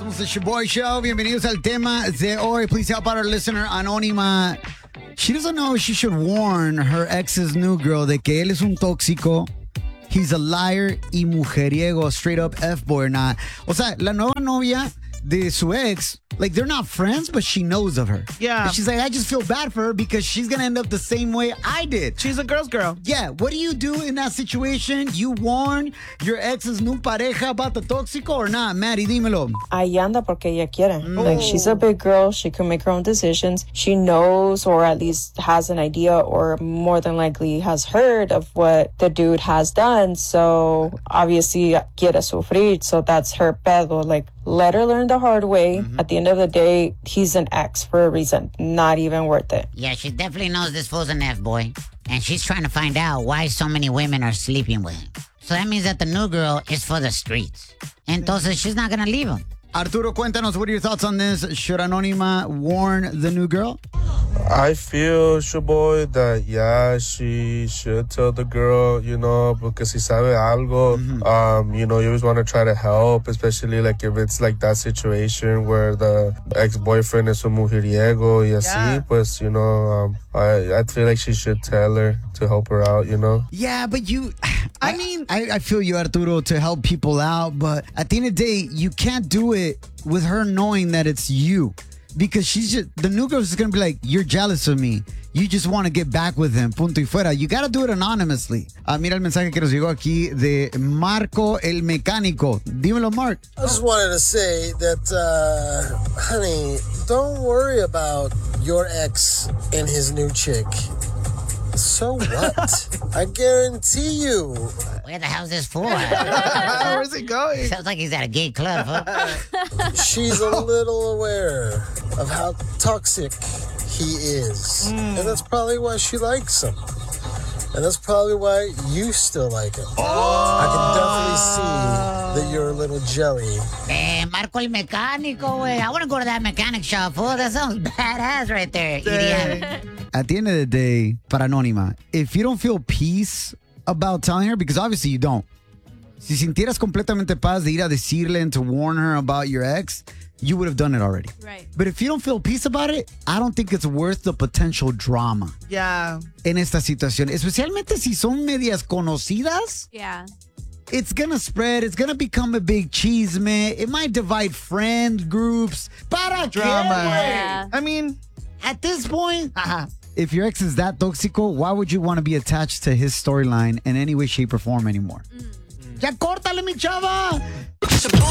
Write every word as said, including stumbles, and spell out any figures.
Somos the Shaboy Show. Bienvenidos al tema de hoy. Please help out our listener, Anónima. She doesn't know if she should warn her ex's new girl de que él es un tóxico. He's a liar y mujeriego, straight up F-boy or not. O sea, la nueva novia de su ex, like, they're not friends, but she knows of her. Yeah. And she's like, I just feel bad for her because she's going to end up the same way I did. She's a girl's girl. Yeah. What do you do in that situation? You warn your ex's new pareja about the tóxico or not? Maddie, dímelo. Ahí anda porque ella quiere. Like, she's a big girl. She can make her own decisions. She knows, or at least has an idea, or more than likely has heard of what the dude has done. So, obviously, quiere sufrir. So, that's her pedo. Like, let her learn the hard way. Mm-hmm. At the end of the day, he's an ex for a reason. Not even worth it. Yeah, she definitely knows this fool's an F-boy. And she's trying to find out why so many women are sleeping with him. So that means that the new girl is for the streets. Entonces, she's not going to leave him. Arturo, cuéntanos, what are your thoughts on this? Should Anónima warn the new girl? I feel, Shaboy, that, yeah, she should tell the girl, you know, because si sabe algo, mm-hmm. um, you know, you always want to try to help, especially, like, if it's, like, that situation where the ex-boyfriend is un mujeriego y así, yeah. Pues, you know, um, I, I feel like she should tell her to help her out, you know? Yeah, but you... I mean... I, I feel you, Arturo, to help people out, but at the end of the day, you can't do it with her knowing that it's you. Because she's just, the new girl's just going to be like, you're jealous of me. You just want to get back with him. Punto y fuera. You got to do it anonymously. Uh, mira el mensaje que nos llegó aquí de Marco el Mecánico. Dímelo, Mark. I just wanted to say that, uh, honey, don't worry about your ex and his new chick. So what? I guarantee you. Where the hell's this for? Where's he going? Sounds like he's at a gay club, huh? She's a little aware of how toxic he is. Mm. And that's probably why she likes him. And that's probably why you still like him. Oh. I can definitely see that you're a little jelly. Eh, Marco el Mecánico, güey. I want to go to that mechanic shop, fool. That sounds badass right there. Idiot. At the end of the day, para Anónima, if you don't feel peace about telling her, because obviously you don't. Si sintieras completamente paz de ir a decirle and to warn her about your ex, you would have done it already. Right. But if you don't feel peace about it, I don't think it's worth the potential drama. Yeah. En esta situación. Especialmente si son medias conocidas. Yeah. It's gonna spread. It's gonna become a big chisme. It might divide friend groups. Para Drama. Yeah. I mean, at this point, if your ex is that tóxico, why would you want to be attached to his storyline in any way, shape, or form anymore? Mm. Ya córtale, mi chava!